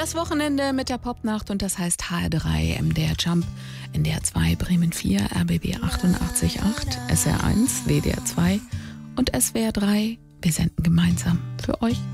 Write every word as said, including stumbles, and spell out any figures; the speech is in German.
Das Wochenende mit der Popnacht und das heißt H R drei, M D R Jump, N D R zwei, Bremen vier, R B B achtundachtzig Komma acht, S R eins, W D R zwei und S W R drei. Wir senden gemeinsam für euch.